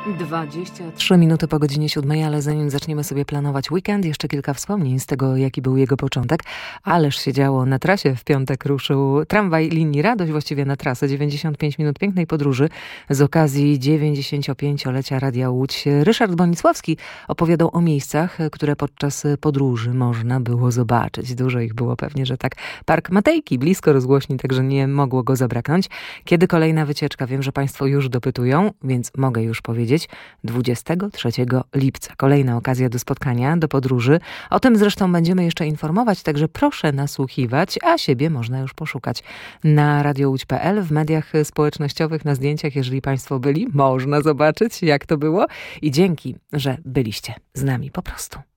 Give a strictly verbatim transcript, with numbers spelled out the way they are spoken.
dwadzieścia trzy minuty po godzinie siódmej, ale zanim zaczniemy sobie planować weekend, jeszcze kilka wspomnień z tego, jaki był jego początek. Ależ się działo na trasie. W piątek ruszył tramwaj linii Radość, właściwie na trasę. dziewięćdziesiąt pięć minut pięknej podróży z okazji dziewięćdziesięciopięciolecia Radia Łódź. Ryszard Bonisławski opowiadał o miejscach, które podczas podróży można było zobaczyć. Dużo ich było, pewnie, że tak. Park Matejki, blisko rozgłośni, także nie mogło go zabraknąć. Kiedy kolejna wycieczka? Wiem, że Państwo już dopytują, więc mogę już powiedzieć. dwudziestego trzeciego lipca. Kolejna okazja do spotkania, do podróży. O tym zresztą będziemy jeszcze informować, także proszę nasłuchiwać, a siebie można już poszukać na radio łódź kropka p l, w mediach społecznościowych, na zdjęciach, jeżeli Państwo byli, można zobaczyć, jak to było. I dzięki, że byliście z nami po prostu.